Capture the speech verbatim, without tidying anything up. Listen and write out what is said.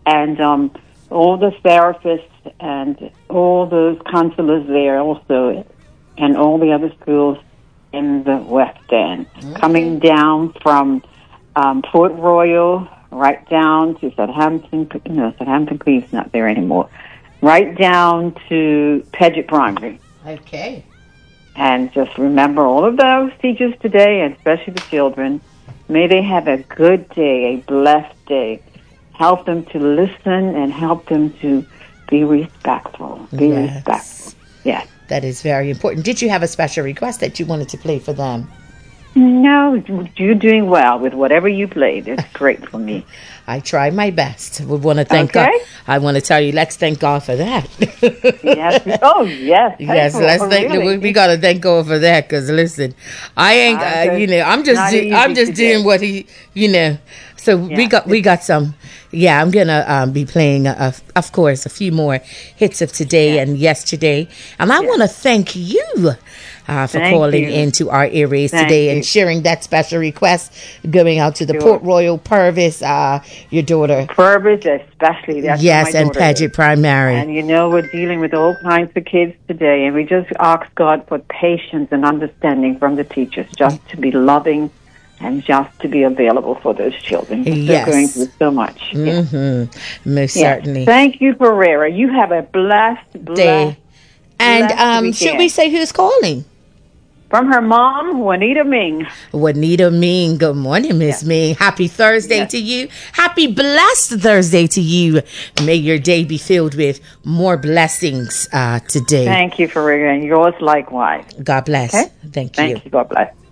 and um, all the therapists and all those counselors there also, and all the other schools in the West End, okay. coming down from um, Port Royal right down to Southampton. No, Southampton Queen's not there anymore. Right down to Paget Primary. Okay. And just remember all of those teachers today, and especially the children. May they have a good day, a blessed day. Help them to listen and help them to be respectful. Be yes. respectful. Yes. That is very important. Did you have a special request that you wanted to play for them? No, you're doing well with whatever you played. It's great for me. I tried my best. We want to thank okay. God. I want to tell you, let's thank God for that. yes. Oh, yes. Yes, let's thank. Really. We, we got to thank God for that. Because listen, I ain't. Uh, you know, I'm just. Do, I'm just today. doing what he. You know. So yeah. we got. We got some. Yeah, I'm gonna um, be playing, uh, of course, a few more hits of today yeah. and yesterday, and I yeah. want to thank you uh, for thank calling you. into our airways thank today you. and sharing that special request, going out to the sure. Port Royal Purvis, uh, your daughter Purvis, especially. That's yes, my and Paget Primary. And you know, we're dealing with all kinds of kids today, and we just ask God for patience and understanding from the teachers, just to be loving. And just to be available for those children. Yes. They're going through so much. Mm-hmm. Yes. Most yes. certainly. Thank you, Pereira. You have a blessed, blessed day. And blessed um, should we say who's calling? From her mom, Juanita Ming. Juanita Ming. Good morning, Miss yes. Ming. Happy Thursday yes. to you. Happy blessed Thursday to you. May your day be filled with more blessings uh, today. Thank you, Pereira. And yours likewise. God bless. Okay? Thank you. Thank you. God bless.